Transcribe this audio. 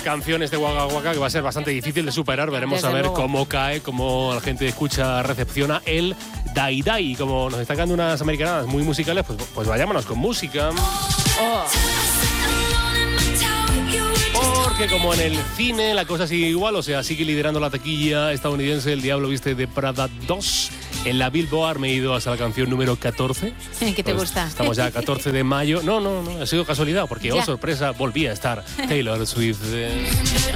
canción este Waka Waka que va a ser bastante difícil de superar. Veremos Desde a ver luego. cómo cae, cómo la gente escucha, recepciona el Dai Dai. Como nos están dando unas americanadas muy musicales, pues vayámonos con música. Oh. Porque como en el cine la cosa sigue igual, o sea, sigue liderando la taquilla estadounidense El Diablo Viste de Prada 2. En la Billboard me he ido hasta la canción número 14. ¿Qué te gusta? Estamos ya a 14 de mayo. No, ha sido casualidad, porque, Ya. sorpresa, volví a estar Taylor Swift.